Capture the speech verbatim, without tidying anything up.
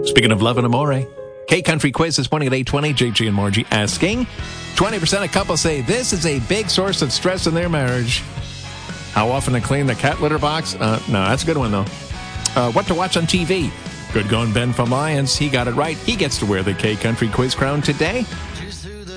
Speaking of love and amore, K-Country Quiz this morning at eight twenty. J G and Margie asking. twenty percent of couples say this is a big source of stress in their marriage. How often to clean the cat litter box? Uh, no, that's a good one, though. Uh, what to watch on T V? Good going Ben from Lions. He got it right. He gets to wear the K-Country Quiz crown today.